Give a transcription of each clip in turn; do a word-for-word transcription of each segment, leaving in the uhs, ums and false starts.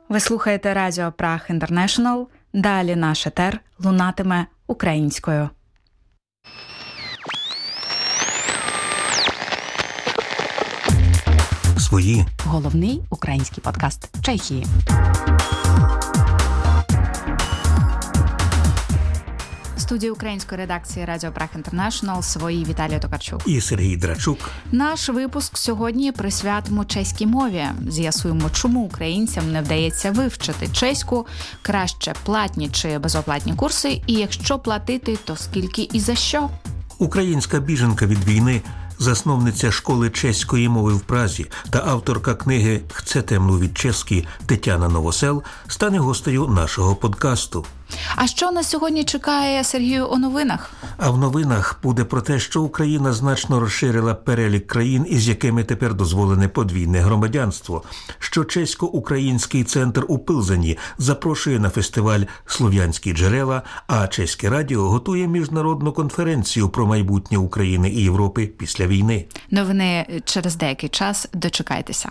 Ви слухаєте Радіо Праг Інтернешнл. Далі наш етер лунатиме українською. Свої. Головний український подкаст Чехії. В студії української редакції Радіо Праг Інтернешнл свої Віталій Токарчук і Сергій Драчук. Наш випуск сьогодні присвятимо чеській мові. З'ясуємо, чому українцям не вдається вивчити чеську, краще платні чи безоплатні курси, і якщо платити, то скільки і за що. Українська біженка від війни, засновниця школи чеської мови в Празі та авторка книги «Chcete mluvit česky» Тетяна Новосел стане гостею нашого подкасту. А що нас сьогодні чекає, Сергію, у новинах? А в новинах буде про те, що Україна значно розширила перелік країн, із якими тепер дозволене подвійне громадянство, що чесько-український центр у Пилзені запрошує на фестиваль «Слов'янські джерела», а Чеське радіо готує міжнародну конференцію про майбутнє України і Європи після війни. Новини через деякий час. Дочекайтеся.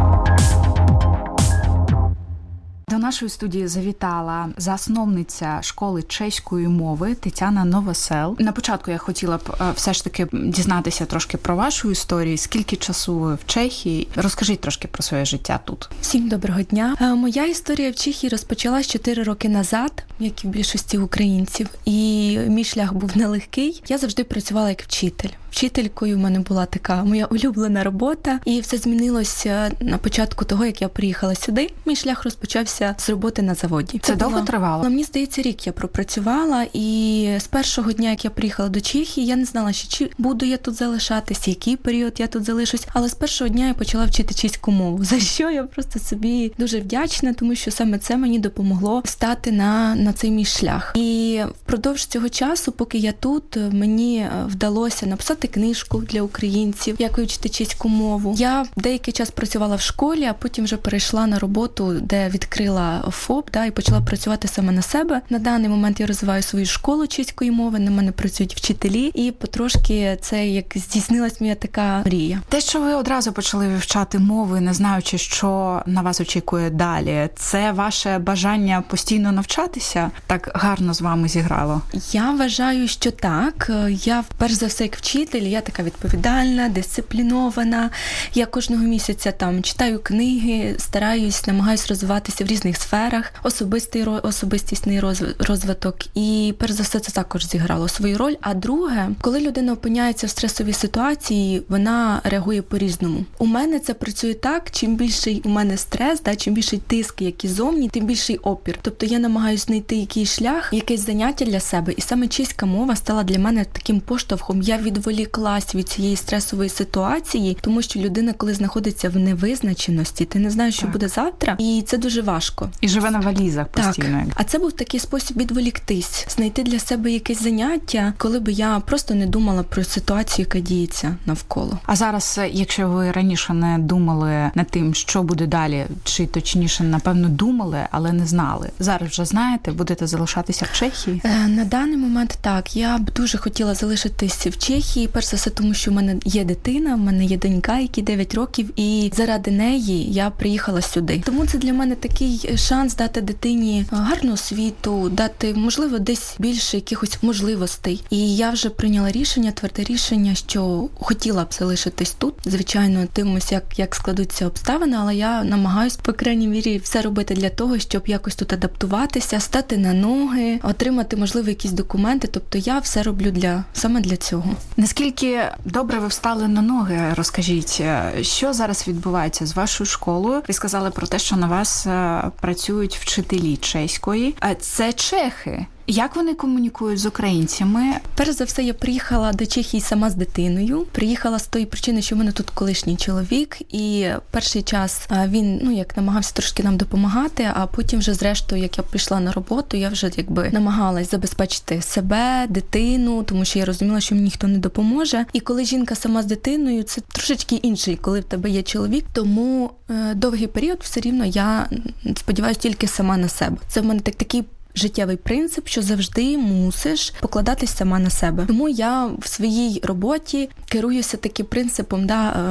До нашої студії завітала засновниця школи чеської мови Тетяна Новосел. На початку я хотіла б все ж таки дізнатися трошки про вашу історію. Скільки часу ви в Чехії? Розкажіть трошки про своє життя тут. Всім доброго дня. Моя історія в Чехії розпочалась чотири роки назад, як і в більшості українців. І мій шлях був нелегкий. Я завжди працювала як вчитель. Вчителькою в мене була така моя улюблена робота. І все змінилося на початку того, як я приїхала сюди. Мій шлях розпочався з роботи на заводі. Це, Це довго було... тривало? Мені здається, рік я пропрацювала. І з першого дня, як я приїхала до Чехії, я не знала, що чи буду я тут залишатися, який період я тут залишусь. Але з першого дня я почала вчити чеську мову, за що я просто собі дуже вдячна, тому що саме це мені допомогло стати на, на цей мій шлях. І впродовж цього часу, поки я тут, мені вдалося написати книжку для українців, як вивчити чеську мову. Я деякий час працювала в школі, а потім вже перейшла на роботу, де відкрила ФОП, да, і почала працювати саме на себе. На даний момент я розвиваю свою школу чеської мови, на мене працюють вчителі, і потрошки це як здійснилась моя така мрія. Те, що ви одразу почали вивчати мови, не знаючи, що на вас очікує далі, це ваше бажання постійно навчатися так гарно з вами зіграло? Я вважаю, що так. Я, перш за все, як вчитель, я така відповідальна, дисциплінована. Я кожного місяця там читаю книги, стараюсь, намагаюсь розвиватися в різних сферах, особистий, особистісний розвиток. І перш за все це також зіграло свою роль. А друге, коли людина опиняється в стресовій ситуації, вона реагує по-різному. У мене це працює так, чим більший у мене стрес, да, чим більший тиск, який зовні, тим більший опір. Тобто я намагаюсь знайти якийсь шлях, якесь заняття для себе. І саме чеська мова стала для мене таким поштовхом. Я відволіклась від цієї стресової ситуації, тому що людина, коли знаходиться в невизначеності, ти не знаєш, що так буде завтра, і це дуже важко. І живе на валізах постійно. Так. А це був такий спосіб відволіктись, знайти для себе якесь заняття, коли би я просто не думала про ситуацію, яка діється навколо. А зараз, якщо ви раніше не думали над тим, що буде далі, чи точніше, напевно, думали, але не знали, зараз вже знаєте, будете залишатися в Чехії? На даний момент так. Я б дуже хотіла залишитися в Чехії, перш за все, тому що в мене є дитина, в мене є донька, якій дев'ять років, і заради неї я приїхала сюди. Тому це для мене такий шанс дати дитині гарну освіту, дати, можливо, десь більше якихось можливостей. І я вже прийняла рішення, тверде рішення, що хотіла б залишитись тут. Звичайно, дивимося, як, як складуться обставини, але я намагаюсь, по крайній мірі, все робити для того, щоб якось тут адаптуватися, стати на ноги, отримати, можливо, якісь документи. Тобто я все роблю для саме для цього. Наскільки добре ви встали на ноги, розкажіть, що зараз відбувається з вашою школою? Ви сказали про те, що на вас працюють вчителі чеської. Це чехи. Як вони комунікують з українцями? Перш за все, я приїхала до Чехії сама з дитиною. Приїхала з тої причини, що в мене тут колишній чоловік, і перший час він, ну, як намагався трошки нам допомагати, а потім вже, зрештою, як я прийшла на роботу, я вже, якби, намагалась забезпечити себе, дитину, тому що я розуміла, що мені ніхто не допоможе. І коли жінка сама з дитиною, це трошечки інший, коли в тебе є чоловік, тому е, довгий період все рівно я сподіваюся тільки сама на себе. Це в мене так такий життєвий принцип, що завжди мусиш покладатись сама на себе. Тому я в своїй роботі керуюся таким принципом, да,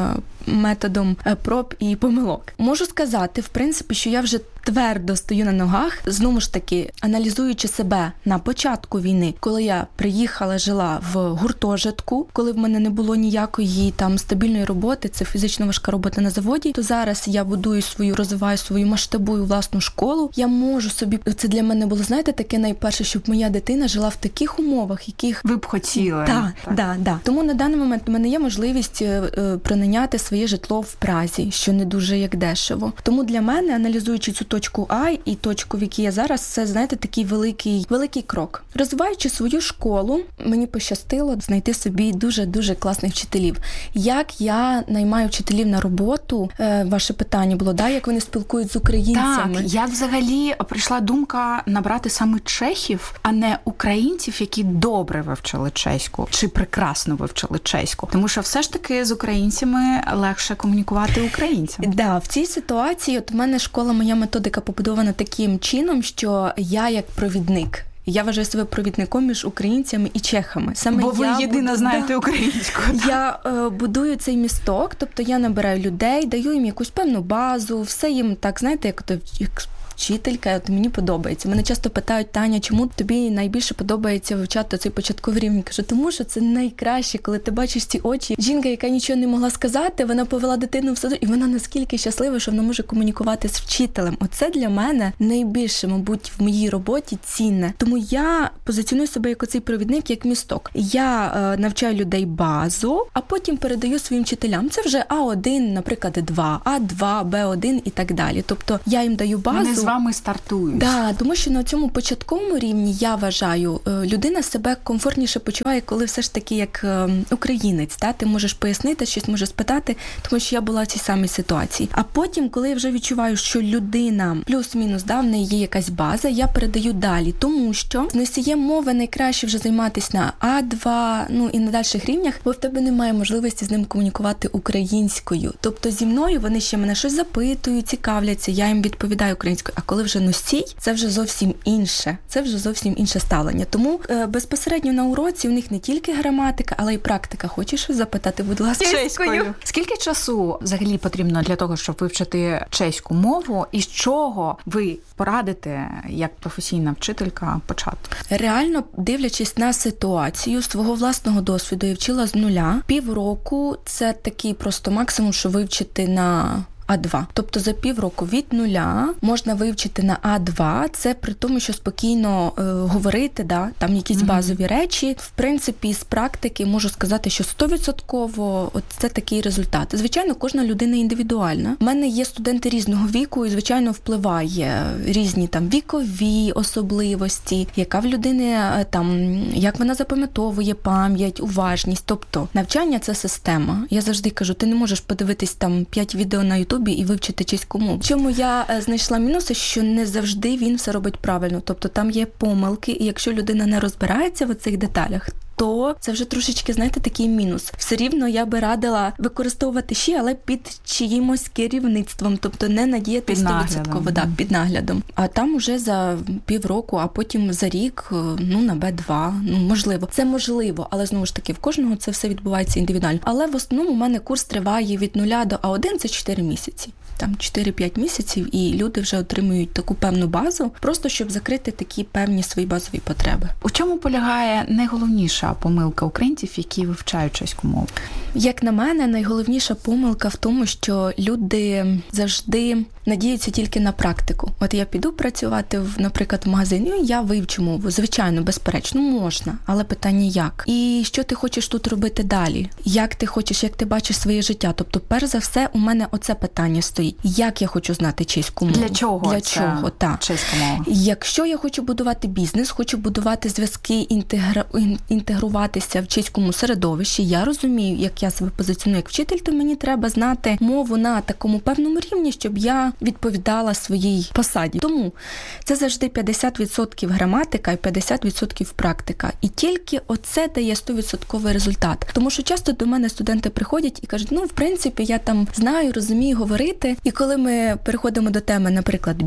методом проб і помилок. Можу сказати, в принципі, що я вже твердо стою на ногах, знову ж таки, аналізуючи себе на початку війни, коли я приїхала, жила в гуртожитку, коли в мене не було ніякої там стабільної роботи, це фізично важка робота на заводі, то зараз я будую свою, розвиваю свою, масштабую власну школу. Я можу собі, це для мене було, знаєте, таке найперше, щоб моя дитина жила в таких умовах, яких ви б хотіли. Так, так, да, да. Тому на даний момент у мене є можливість прийняти своє житло в Празі, що не дуже як дешево. Тому для мене, аналізуючи цю точку А і точку, в якій я зараз, це, знаєте, такий великий, великий крок. Розвиваючи свою школу, мені пощастило знайти собі дуже-дуже класних вчителів. Як я наймаю вчителів на роботу? Е, ваше питання було, да, як вони спілкують з українцями? Так, як взагалі прийшла думка набрати саме чехів, а не українців, які добре вивчили чеську, чи прекрасно вивчили чеську? Тому що все ж таки з українцями легше комунікувати українцям. Да, в цій ситуації от у мене школа, моя методика побудована таким чином, що я як провідник. Я вважаю себе провідником між українцями і чехами. Саме Бо ви я єдина буду, знаєте да, українську. Я е, будую цей місток, тобто я набираю людей, даю їм якусь певну базу, все їм так, знаєте, як то як вчителька, от мені подобається. Мене часто питають: Таня, чому тобі найбільше подобається вивчати цей початковий рівень? Кажу, тому що це найкраще, коли ти бачиш ці очі. Жінка, яка нічого не могла сказати, вона повела дитину в садок, і вона наскільки щаслива, що вона може комунікувати з вчителем. Оце для мене найбільше, мабуть, в моїй роботі цінне. Тому я позиціоную себе як оцей провідник, як місток. Я е, навчаю людей базу, а потім передаю своїм вчителям. Це вже А один, наприклад, два, А два, Б один і так далі. Тобто я їм даю базу. Вони з вами стартують. Да, тому що на цьому початковому рівні, я вважаю, людина себе комфортніше почуває, коли все ж таки як українець, та? Ти можеш пояснити, щось можеш спитати, тому що я була в цій самій ситуації. А потім, коли я вже відчуваю, що людина плюс-мінус, да, в неї є якась база, я передаю далі, тому що з носієм мови найкраще вже займатися на А два, ну і на дальших рівнях, бо в тебе немає можливості з ним комунікувати українською. Тобто зі мною вони ще мене щось запитують, цікавляться, я їм відповідаю українською. А коли вже носій, це вже зовсім інше. Це вже зовсім інше ставлення. Тому е, безпосередньо на уроці у них не тільки граматика, але й практика. Хочеш щось запитати, будь ласка, чеською? Скільки часу взагалі потрібно для того, щоб вивчити чеську мову? І з чого ви порадите, як професійна вчителька, почати? Реально, дивлячись на ситуацію, свого власного досвіду я вчила з нуля. Півроку – це такий просто максимум, що вивчити на А два. Тобто за півроку від нуля можна вивчити на А два, це при тому, що спокійно е, говорити, да, там якісь mm-hmm. базові речі. В принципі, з практики можу сказати, що сто відсотків от це такий результат. Звичайно, кожна людина індивідуальна. У мене є студенти різного віку, і, звичайно, впливає різні там вікові особливості, яка в людини там, як вона запам'ятовує пам'ять, уважність. Тобто навчання – це система. Я завжди кажу, ти не можеш подивитись там п'ять відео на YouTube і вивчити чеську мову. Чому я знайшла мінуси, що не завжди він все робить правильно. Тобто там є помилки, і якщо людина не розбирається в цих деталях, то це вже трошечки, знаєте, такий мінус. Все рівно я би радила використовувати ще, але під чиїмось керівництвом, тобто не надіяти сто відсотків да, під наглядом. А там уже за півроку, а потім за рік, ну, на Б два, ну, можливо. Це можливо, але знову ж таки, в кожного це все відбувається індивідуально. Але в основному у мене курс триває від нуля до А один, це чотири місяці. Там чотири-п'ять місяців, і люди вже отримують таку певну базу, просто щоб закрити такі певні свої базові потреби. У чому полягає найголовніша помилка українців, які вивчають чеську мову? Як на мене, найголовніша помилка в тому, що люди завжди надіються тільки на практику. От я піду працювати, в, наприклад, в магазині, і я вивчу мову. Звичайно, безперечно, можна, але питання як? І що ти хочеш тут робити далі? Як ти хочеш, як ти бачиш своє життя? Тобто, перш за все, у мене оце питання стоїть. Як я хочу знати чеську мову? Для чого Для це чого? Так. Чеська мова? Якщо я хочу будувати бізнес, хочу будувати зв'язки, інтегра... інтегруватися в чеському середовищі, я розумію, як я себе позиціоную як вчитель, то мені треба знати мову на такому певному рівні, щоб я відповідала своїй посаді. Тому це завжди п'ятдесят відсотків граматика і п'ятдесят відсотків практика. І тільки оце дає сто відсотків результат. Тому що часто до мене студенти приходять і кажуть, ну, в принципі, я там знаю, розумію говорити. І коли ми переходимо до теми, наприклад, біт,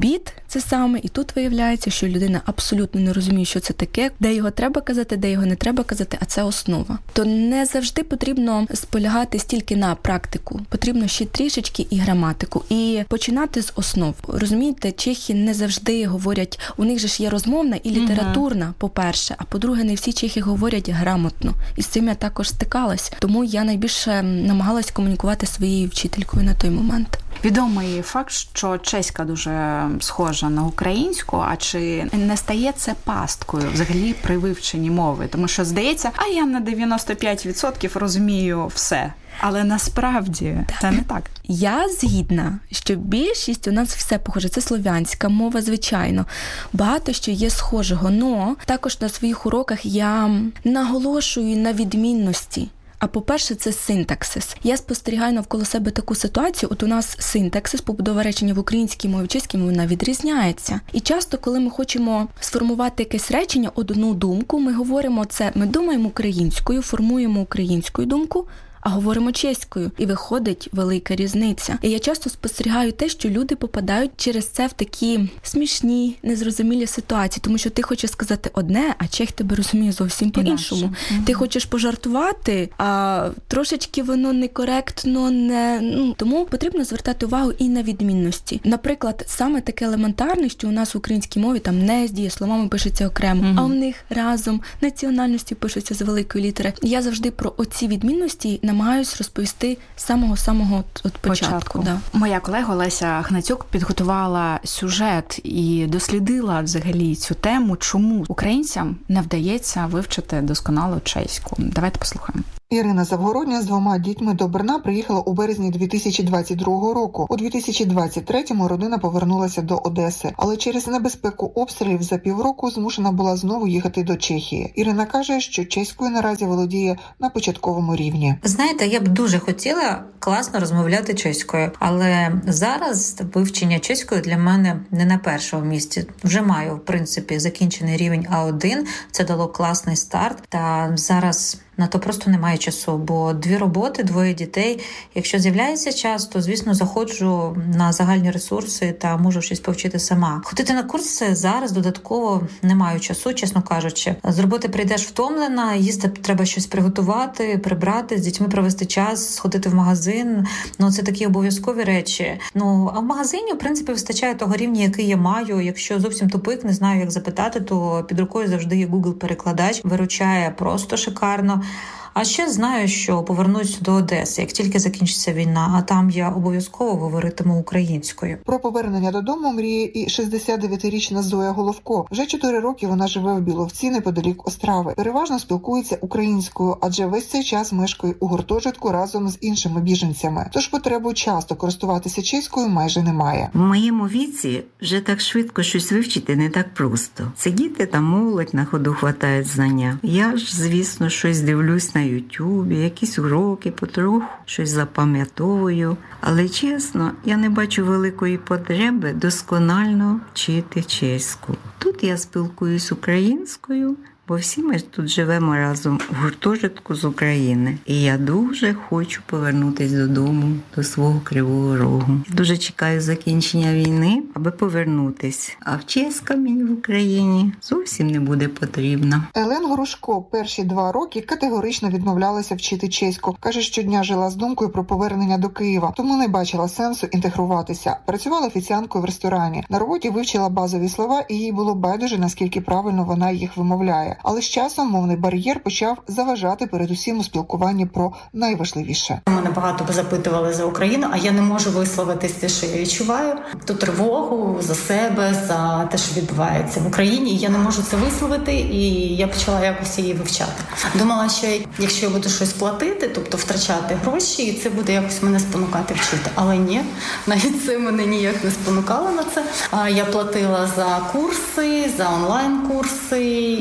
це саме, і тут виявляється, що людина абсолютно не розуміє, що це таке, де його треба казати, де його не треба казати, а це основа. То не завжди потрібно сполягати стільки на практику, потрібно ще трішечки і граматику, і починати з основ. Розумієте, чехи не завжди говорять, у них же ж є розмовна і літературна, угу. по-перше, а по-друге, не всі чехи говорять грамотно. І з цим я також стикалась. Тому я найбільше намагалась комунікувати зі своєю вчителькою на той момент. Відомий факт, що чеська дуже схожа на українську, а чи не стає це пасткою взагалі при вивченні мови? Тому що здається, а я на дев'яносто п'ять відсотків розумію все. Але насправді так. Це не так. Я згідна, що більшість у нас все похоже. Це слов'янська мова, звичайно. Багато що є схожого, но також на своїх уроках я наголошую на відмінності. А по-перше, це синтаксис. Я спостерігаю навколо себе таку ситуацію, от у нас синтаксис, побудова речення в українській мові, в чеській мові, вона відрізняється. І часто, коли ми хочемо сформувати якесь речення, одну думку, ми говоримо це, ми думаємо українською, формуємо українською думку, а говоримо чеською. І виходить велика різниця. І я часто спостерігаю те, що люди попадають через це в такі смішні, незрозумілі ситуації. Тому що ти хочеш сказати одне, а чех тебе розуміє зовсім по-іншому. Mm-hmm. Ти хочеш пожартувати, а трошечки воно некоректно, не... Ну, тому потрібно звертати увагу і на відмінності. Наприклад, саме таке елементарне, що у нас в українській мові там не з дієсловами пишеться окремо, mm-hmm. а у них разом національності пишуться з великої літери. Я завжди про оці відмінності намагаюсь розповісти з самого-самого от початку. початку. Да. Моя колега Леся Гнатюк підготувала сюжет і дослідила взагалі цю тему, чому українцям не вдається вивчити досконало чеську. Давайте послухаємо. Ірина Завгородня з двома дітьми до Брна приїхала у березні дві тисячі двадцять другого року. У дві тисячі двадцять третьому родина повернулася до Одеси, але через небезпеку обстрілів за півроку змушена була знову їхати до Чехії. Ірина каже, що чеською наразі володіє на початковому рівні. Знаєте, я б дуже хотіла класно розмовляти чеською, але зараз вивчення чеської для мене не на першому місці. Вже маю, в принципі, закінчений рівень А один, це дало класний старт, та зараз на то просто немає часу, бо дві роботи, двоє дітей. Якщо з'являється час, то, звісно, заходжу на загальні ресурси та можу щось повчити сама. Ходити на курси зараз додатково не маю часу, чесно кажучи. З роботи прийдеш втомлена, їсти треба щось приготувати, прибрати, з дітьми провести час, сходити в магазин. Ну, це такі обов'язкові речі. Ну, а в магазині, в принципі, вистачає того рівня, який я маю. Якщо зовсім тупик, не знаю, як запитати, то під рукою завжди є Google-перекладач. Виручає просто шикарно. А ще знаю, що повернусь до Одеси, як тільки закінчиться війна, а там я обов'язково говоритиму українською. Про повернення додому мріє і шістдесятидевятирічна Зоя Головко. Вже чотири роки вона живе в Біловці, неподалік Острави. Переважно спілкується українською, адже весь цей час мешкає у гуртожитку разом з іншими біженцями. Тож потребу часто користуватися чеською майже немає. В моєму віці вже так швидко щось вивчити не так просто. Сидіти та молодь на ходу хватають знання. Я ж, звісно, щось дивлюсь на Ютубі, якісь уроки, потроху щось запам'ятовую. Але, чесно, я не бачу великої потреби досконально вчити чеську. Тут я спілкуюсь українською, бо всі ми тут живемо разом в гуртожитку з України. І я дуже хочу повернутися додому, до свого Кривого Рогу. Я дуже чекаю закінчення війни, аби повернутися. А вчеська мені в Україні зовсім не буде потрібна. Елен Грушко перші два роки категорично відмовлялася вчити чеську. Каже, щодня жила з думкою про повернення до Києва, тому не бачила сенсу інтегруватися. Працювала офіціанткою в ресторані. На роботі вивчила базові слова, і їй було байдуже, наскільки правильно вона їх вимовляє. Але з часом мовний бар'єр почав заважати передусім у спілкуванні про найважливіше. Мене багато запитували за Україну, а я не можу висловитися, що я відчуваю. Ту тривогу за себе, за те, що відбувається в Україні. І я не можу це висловити, і я почала якось її вивчати. Думала, що якщо я буду щось платити, тобто втрачати гроші, і це буде якось мене спонукати вчити. Але ні, навіть це мене ніяк не спонукало на це. Я платила за курси, за онлайн-курси, і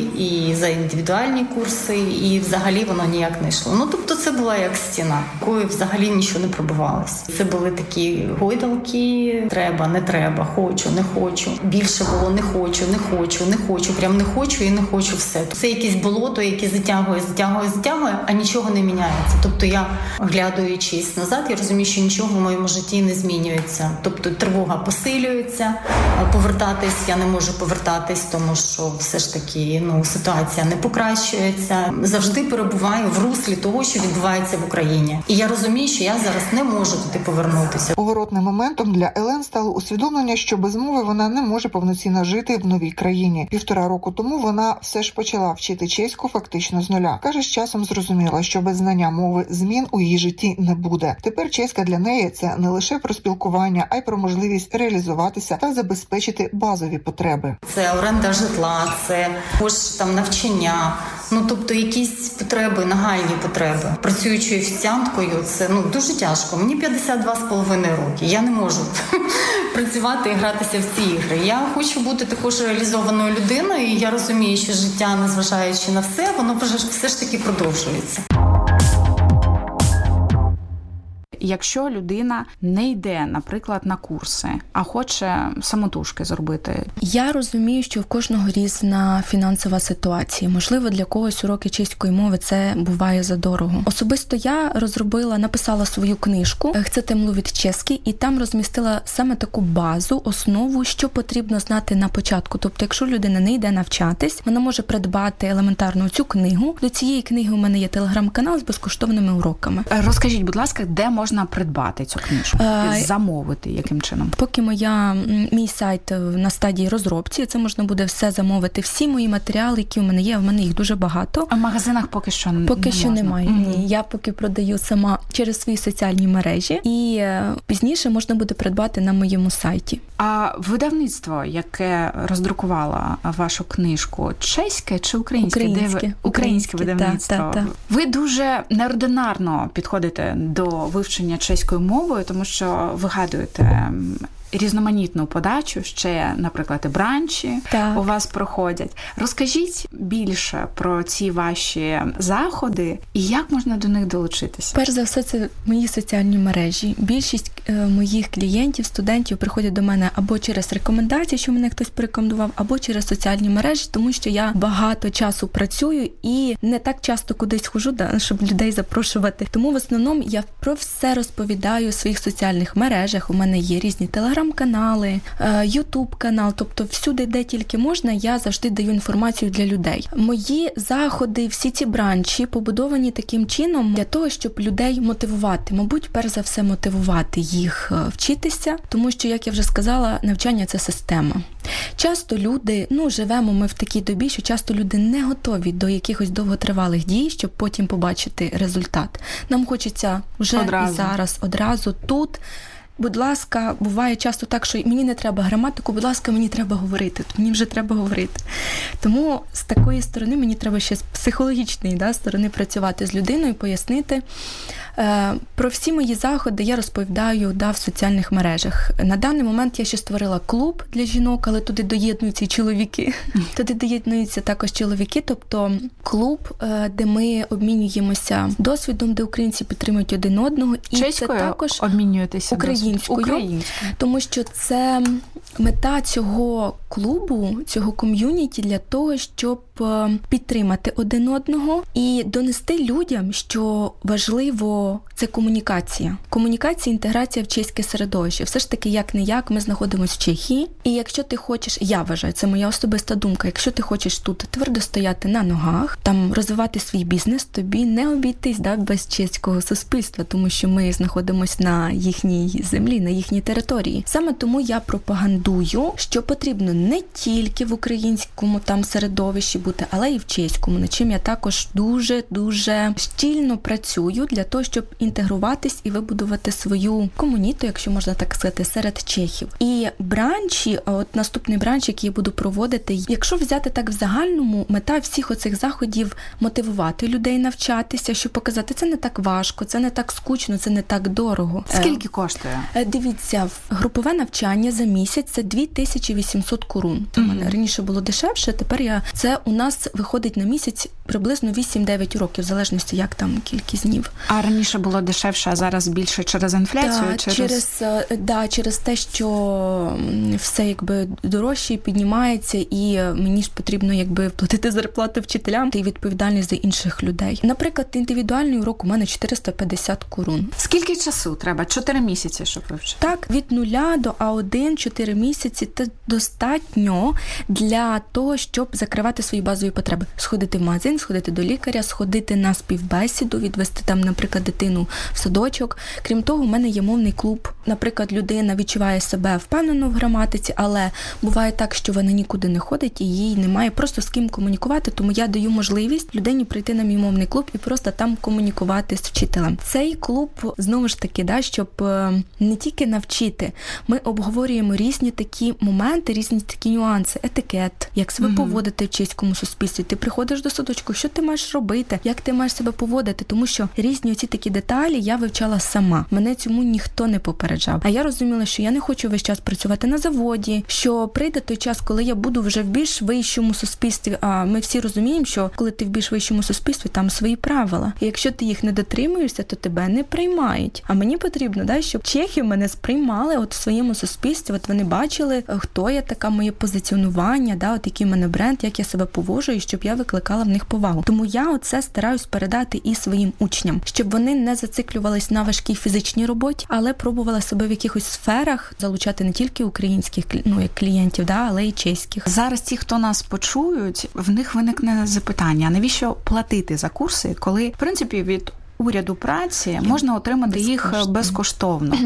і за індивідуальні курси, і взагалі воно ніяк не йшло. Ну, тобто це була як стіна, якою взагалі нічого не пробивалося. Це були такі гойдалки, треба, не треба, хочу, не хочу. Більше було не хочу, не хочу, не хочу, прям не хочу і не хочу все. Це якесь болото, яке затягує, затягує, затягує, а нічого не міняється. Тобто я, оглядуючись назад, я розумію, що нічого в моєму житті не змінюється. Тобто тривога посилюється, повертатись я не можу повертатись, тому що все ж таки, ну, ситуація не покращується. Завжди перебуваю в руслі того, що відбувається в Україні. І я розумію, що я зараз не можу туди повернутися. Поворотним моментом для Елен стало усвідомлення, що без мови вона не може повноцінно жити в новій країні. Півтора року тому вона все ж почала вчити чеську фактично з нуля. Каже, з часом зрозуміла, що без знання мови змін у її житті не буде. Тепер чеська для неї – це не лише про спілкування, а й про можливість реалізуватися та забезпечити базові потреби. Це оренда житла, це також там навчання, ну тобто якісь потреби, нагальні потреби. Працюючи офіціанткою, це ну дуже тяжко. Мені п'ятдесят два з половиною роки. Я не можу працювати і гратися в ці ігри. Я хочу бути також реалізованою людиною, і я розумію, що життя, незважаючи на все, воно все ж таки продовжується. Якщо людина не йде, наприклад, на курси, а хоче самотужки зробити. Я розумію, що в кожного різна фінансова ситуація. Можливо, для когось уроки чеської мови це буває задорого. Особисто я розробила, написала свою книжку «Chcete mluvit česky» і там розмістила саме таку базу, основу, що потрібно знати на початку. Тобто, якщо людина не йде навчатись, вона може придбати елементарно цю книгу. До цієї книги у мене є телеграм-канал з безкоштовними уроками. Розкажіть, будь ласка, де можна придбати цю книжку? А, замовити яким чином? Поки моя, мій сайт на стадії розробці, це можна буде все замовити. Всі мої матеріали, які у мене є, в мене їх дуже багато. А в магазинах поки що не Поки не що можна. немає. Mm-hmm. Ні, я поки продаю сама через свої соціальні мережі. І пізніше можна буде придбати на моєму сайті. А видавництво, яке роздрукувало вашу книжку, чеське чи українське? Українське. Де ви... Українське видавництво. Та, та, та. Ви дуже неординарно підходите до вивчення чеською мовою, тому що вигадуєте різноманітну подачу, ще, наприклад, і бранчі так. у вас проходять. Розкажіть більше про ці ваші заходи і як можна до них долучитися? Перш за все, це мої соціальні мережі. Більшість е, моїх клієнтів, студентів приходять до мене або через рекомендації, що мене хтось порекомендував, або через соціальні мережі, тому що я багато часу працюю і не так часто кудись хожу, да, щоб людей запрошувати. Тому в основному я про все розповідаю у своїх соціальних мережах. У мене є різні телеграм-канали, ютуб-канал, тобто всюди, де тільки можна, я завжди даю інформацію для людей. Мої заходи, всі ці бранчі побудовані таким чином для того, щоб людей мотивувати. Мабуть, перш за все мотивувати їх вчитися, тому що, як я вже сказала, навчання – це система. Часто люди, ну, живемо ми в такій добі, що часто люди не готові до якихось довготривалих дій, щоб потім побачити результат. Нам хочеться вже одразу. І зараз, одразу, тут. Будь ласка, буває часто так, що мені не треба граматику, будь ласка, мені треба говорити, мені вже треба говорити. Тому з такої сторони мені треба ще з психологічної да, сторони працювати з людиною, пояснити. Е, про всі мої заходи я розповідаю да, в соціальних мережах. На даний момент я ще створила клуб для жінок, але туди доєднуються і чоловіки. Туди доєднуються також чоловіки, тобто клуб, е, де ми обмінюємося досвідом, де українці підтримують один одного. І чеською це також обмінюєтеся українською, українською, тому що це мета цього клубу, цього ком'юніті для того, щоб підтримати один одного і донести людям, що важливо це комунікація. Комунікація, інтеграція в чеське середовище. Все ж таки, як-не-як, ми знаходимося в Чехії. І якщо ти хочеш, я вважаю, це моя особиста думка, якщо ти хочеш тут твердо стояти на ногах, там розвивати свій бізнес, тобі не обійтись да, без чеського суспільства, тому що ми знаходимося на їхній землі, на їхній території. Саме тому я пропагандую, що потрібно не тільки в українському там середовищі бути, але і в чеському, над чим я також дуже-дуже щільно працюю для того, щоб інтегруватись і вибудувати свою комуніту, якщо можна так сказати, серед чехів. І бранчі, от наступний бранч, який я буду проводити, якщо взяти так в загальному, мета всіх оцих заходів мотивувати людей навчатися, щоб показати, це не так важко, це не так скучно, це не так дорого. Скільки коштує? Дивіться, групове навчання за місяць – це дві тисячі вісімсот корун. У мене раніше було дешевше, тепер я це у нас виходить на місяць приблизно вісім-дев'ять уроків, в залежності, як там кількість днів. А раніше було дешевше, а зараз більше через інфляцію? Да, через... Через, да, через те, що все якби дорожче піднімається, і мені ж потрібно якби платити зарплату вчителям і відповідальність за інших людей. Наприклад, індивідуальний урок у мене чотириста п'ятдесят корун. Скільки часу треба? Чотири місяці, щоб вивчити? Так, від нуля до а один, чотири місяці – це достатньо для того, щоб закривати свої базові потреби. Сходити в магазин, сходити до лікаря, сходити на співбесіду, відвести там, наприклад, дитину в садочок. Крім того, у мене є мовний клуб. Наприклад, людина відчуває себе впевнено в граматиці, але буває так, що вона нікуди не ходить і їй немає просто з ким комунікувати, тому я даю можливість людині прийти на мій мовний клуб і просто там комунікувати з вчителем. Цей клуб, знову ж таки, да, щоб не тільки навчити, ми обговорюємо різні такі моменти, різні такі нюанси, етикет, як себе mm-hmm. поводити в чеському суспільстві. Ти приходиш до садочку, що ти маєш робити, як ти маєш себе поводити, тому що різні оці такі деталі я вивчала сама. Мене цьому ніхто не попереджав. А я розуміла, що я не хочу весь час працювати на заводі, що прийде той час, коли я буду вже в більш вищому суспільстві, а ми всі розуміємо, що коли ти в більш вищому суспільстві, там свої правила. І якщо ти їх не дотримуєшся, то тебе не приймають. А мені потрібно, да, щоб чехи мене сприймали от в своєму суспільстві, от вони бачили, хто я така, моє позиціонування, да, от який в мене бренд, як я себе поводжу, і щоб я викликала в них повагу. Тому я оце стараюсь передати і своїм учням, щоб вони не зациклювались на важкій фізичній роботі, але пробували себе в якихось сферах залучати не тільки українських, ну, як клієнтів, да, але й чеських. Зараз ті, хто нас почують, в них виникне запитання, навіщо платити за курси, коли, в принципі, від уряду праці можна отримати їх безкоштовно.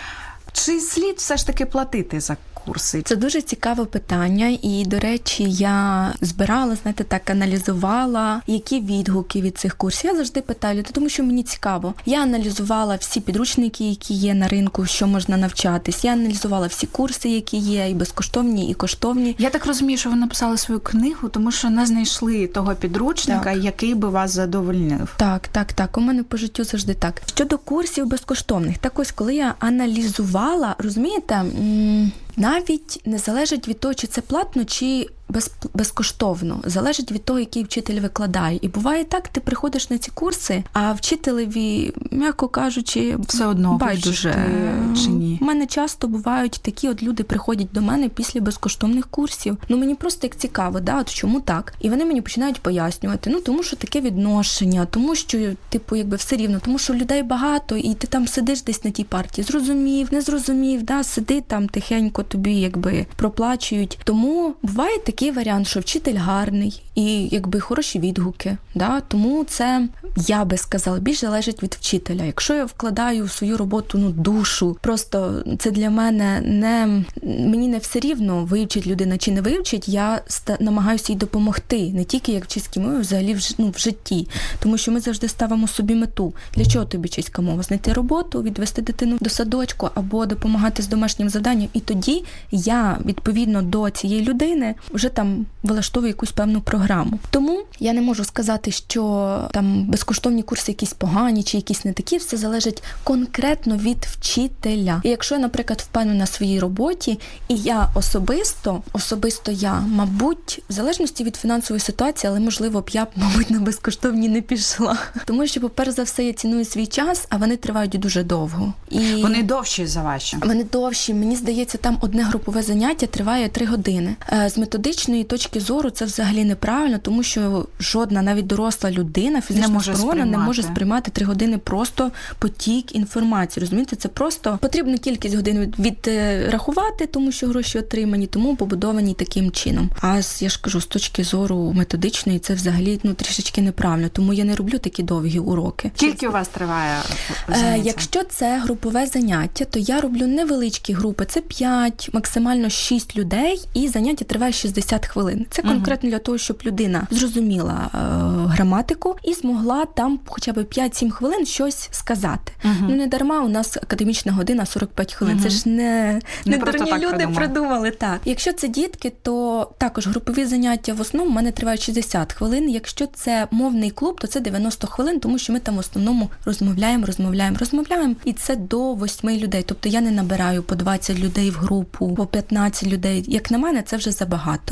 Чи слід все ж таки платити за курси? Це дуже цікаве питання, і, до речі, я збирала, знаєте, так, аналізувала, які відгуки від цих курсів. Я завжди питаю, тому що мені цікаво. Я аналізувала всі підручники, які є на ринку, що можна навчатись. Я аналізувала всі курси, які є, і безкоштовні, і коштовні. Я так розумію, що ви написали свою книгу, тому що не знайшли того підручника, так, який би вас задовольнив. Так, так, так. У мене по життю завжди так. Щодо курсів безкоштовних, так ось, коли я аналізувала, розумієте, м- навіть не залежить від того, чи це платно, чи без, безкоштовно. Залежить від того, який вчитель викладає. І буває так, ти приходиш на ці курси, а вчителеві, м'яко кажучи, все одно байдуже чи ні. У мене часто бувають такі от люди приходять до мене після безкоштовних курсів. Ну, мені просто як цікаво, да, от чому так? І вони мені починають пояснювати, ну, тому що таке відношення, тому що, типу, якби все рівно, тому що людей багато, і ти там сидиш десь на тій партії, зрозумів, не зрозумів, да, сиди там тихенько, тобі якби проплачують. Тому буває такий варіант, що вчитель гарний і якби хороші відгуки, да? Тому це, я би сказала, більш залежить від вчителя. Якщо я вкладаю в свою роботу, ну, душу, просто це для мене не, мені не все рівно, вивчить людина чи не вивчить, я ста, намагаюся їй допомогти, не тільки як в чеській мові, взагалі в, ну, в житті. Тому що ми завжди ставимо собі мету. Для чого тобі чеська мова? Знайти роботу, відвести дитину до садочку або допомагати з домашнім завданням. І тоді я, відповідно до цієї людини, вже там влаштовую якусь певну програму. Тому я не можу сказати, що там безкоштовні курси якісь погані чи якісь не такі, все залежить конкретно від вчителя. І якщо я, наприклад, впевнена на своїй роботі, і я особисто, особисто я, мабуть, в залежності від фінансової ситуації, але, можливо, б я, мабуть, на безкоштовні не пішла. Тому що, по-перше за все, я ціную свій час, а вони тривають дуже довго. І вони довші за ваші? Вони довші. Мені здається, там одне групове заняття триває три години. З методичної точки зору це взагалі неправильно, тому що жодна, навіть доросла людина, фізично спроможна, не може сприймати три години просто потік інформації. Розумієте, це просто потрібно кількість годин відрахувати, тому що гроші отримані, тому побудовані таким чином. А я ж кажу, з точки зору методичної це взагалі, ну, трішечки неправильно, тому я не роблю такі довгі уроки. Скільки у вас триває заняття? Е, якщо це групове заняття, то я роблю невеличкі групи, це п'ять, максимально шість людей, і заняття триває шістдесят хвилин. Це конкретно для того, щоб людина зрозуміла е, граматику і змогла там хоча б п'ять-сім хвилин щось сказати. Uh-huh. Ну, не дарма у нас академічна година сорок п'ять хвилин. Uh-huh. Це ж не, не, не дурні люди придумали. придумали. Так. Якщо це дітки, то також групові заняття в основному в мене тривають шістдесят хвилин. Якщо це мовний клуб, то це дев'яносто хвилин, тому що ми там в основному розмовляємо, розмовляємо, розмовляємо. І це до восьми людей. Тобто я не набираю по двадцять людей в групу, по п'ятнадцять людей. Як на мене, це вже забагато.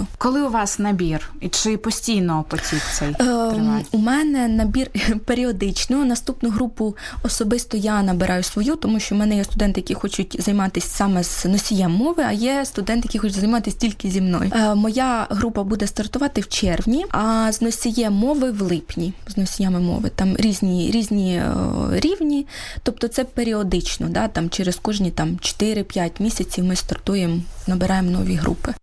багато. Коли у вас набір? І чи постійно потік цей триває? Е, у мене набір періодично. Наступну групу особисто я набираю свою, тому що в мене є студенти, які хочуть займатися саме з носієм мови, а є студенти, які хочуть займатися тільки зі мною. Е, моя група буде стартувати в червні, а з носієм мови в липні. З носіями мови. Там різні, різні е, рівні, тобто це періодично, да? Там через кожні там, чотири-п'ять місяців ми стартуємо, набираємо нові групи.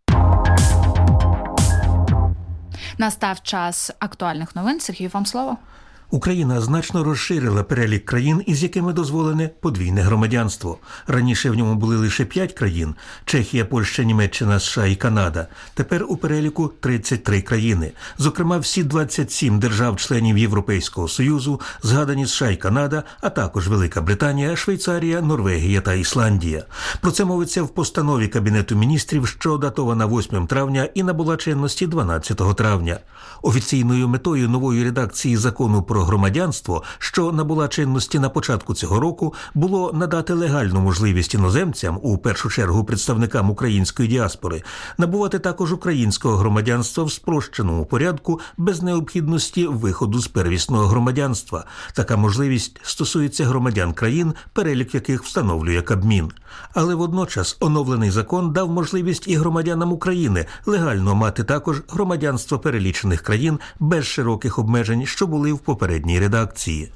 Настав час актуальних новин. Сергій, вам слово. Україна значно розширила перелік країн, із якими дозволене подвійне громадянство. Раніше в ньому були лише п'ять країн – Чехія, Польща, Німеччина, США і Канада. Тепер у переліку тридцять три країни. Зокрема, всі двадцять сім держав-членів Європейського Союзу, згадані США і Канада, а також Велика Британія, Швейцарія, Норвегія та Ісландія. Про це мовиться в постанові Кабінету міністрів, що датована восьмого травня і набула чинності дванадцятого травня. Офіційною метою нової редакції закону про громадянство, що набула чинності на початку цього року, було надати легальну можливість іноземцям, у першу чергу представникам української діаспори, набувати також українського громадянства в спрощеному порядку без необхідності виходу з первісного громадянства. Така можливість стосується громадян країн, перелік яких встановлює Кабмін. Але водночас оновлений закон дав можливість і громадянам України легально мати також громадянство перелічених країн без широких обмежень, що були в попередній редакції.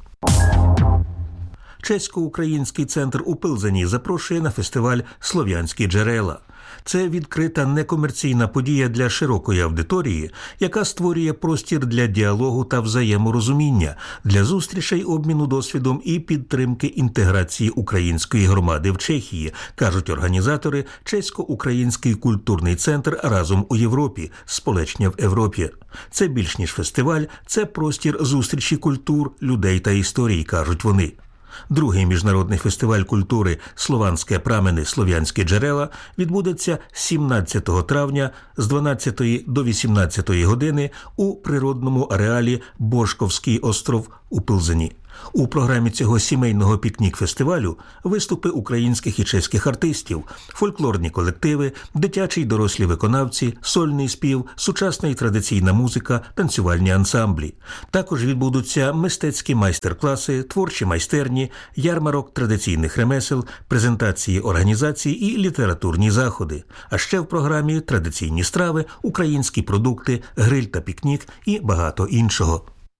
Чесько-український центр у Пилзені запрошує на фестиваль «Слов'янські джерела». Це відкрита некомерційна подія для широкої аудиторії, яка створює простір для діалогу та взаєморозуміння, для зустрічей, обміну досвідом і підтримки інтеграції української громади в Чехії, кажуть організатори Чесько-український культурний центр «Разом у Європі» «Сполечня в Європі». Це більш ніж фестиваль, це простір зустрічі культур, людей та історій, кажуть вони. Другий міжнародний фестиваль культури «Слованське прамени. Слов'янські джерела» відбудеться сімнадцятого травня з дванадцятої до вісімнадцятої години у природному ареалі Бошковський остров у Пилзені. У програмі цього сімейного пікнік-фестивалю виступи українських і чеських артистів, фольклорні колективи, дитячі й дорослі виконавці, сольний спів, сучасна і традиційна музика, танцювальні ансамблі. Також відбудуться мистецькі майстер-класи, творчі майстерні, ярмарок традиційних ремесел, презентації організацій і літературні заходи. А ще в програмі традиційні страви, українські продукти, гриль та пікнік і багато іншого.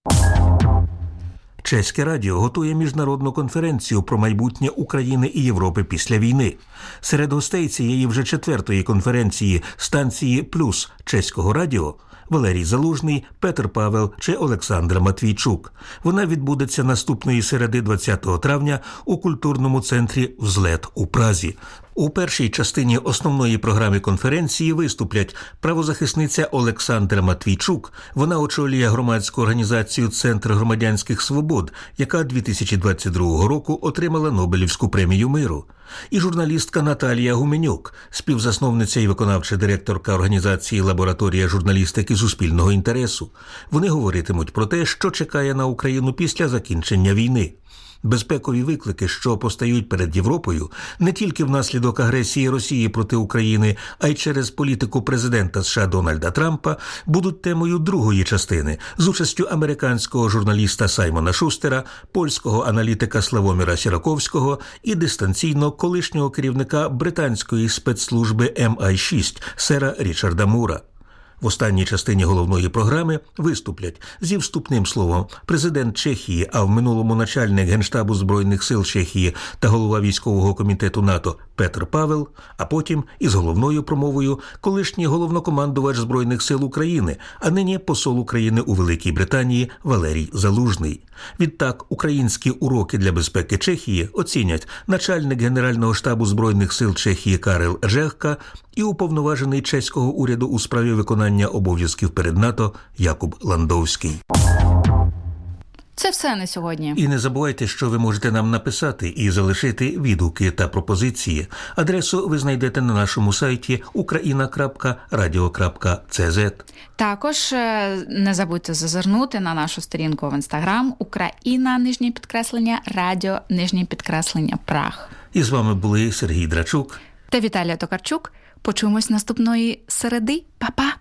Чеське радіо готує міжнародну конференцію про майбутнє України і Європи після війни. Серед гостей цієї вже четвертої конференції станції «Плюс» Чеського радіо Валерій Залужний, Петр Павел чи Олександра Матвійчук. Вона відбудеться наступної середи двадцятого травня у культурному центрі «Взлет» у Празі. У першій частині основної програми конференції виступлять правозахисниця Олександра Матвійчук. Вона очолює громадську організацію «Центр громадянських свобод», яка дві тисячі двадцять другого року отримала Нобелівську премію миру. І журналістка Наталія Гуменюк, співзасновниця і виконавча директорка організації «Лабораторія журналістики суспільного інтересу». Вони говоритимуть про те, що чекає на Україну після закінчення війни. Безпекові виклики, що постають перед Європою, не тільки внаслідок агресії Росії проти України, а й через політику президента США Дональда Трампа, будуть темою другої частини з участю американського журналіста Саймона Шустера, польського аналітика Славоміра Сіраковського і дистанційно колишнього керівника британської спецслужби ем ай шість сера Річарда Мура. В останній частині головної програми виступлять зі вступним словом президент Чехії, а в минулому начальник Генштабу Збройних сил Чехії та голова військового комітету НАТО Петр Павел, а потім із головною промовою колишній головнокомандувач Збройних сил України, а нині посол України у Великій Британії Валерій Залужний. Відтак, українські уроки для безпеки Чехії оцінять начальник Генерального штабу Збройних сил Чехії Карел Жехка і уповноважений чеського уряду у справі виконання обов'язків перед НАТО Якуб Ландовський. Це все на сьогодні. І не забувайте, що ви можете нам написати і залишити відгуки та пропозиції. Адресу ви знайдете на нашому сайті україна крапка радіо крапка це зет. Також не забудьте зазирнути на нашу сторінку в Інстаграм Україна, нижнє підкреслення, радіо, нижнє підкреслення, Праг. І з вами були Сергій Драчук та Віталія Токарчук. Почуємось наступної середи. Па-па!